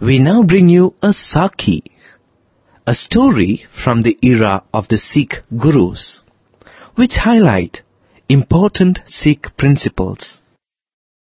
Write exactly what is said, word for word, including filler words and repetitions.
We now bring you a Sakhi, a story from the era of the Sikh Gurus, which highlight important Sikh principles.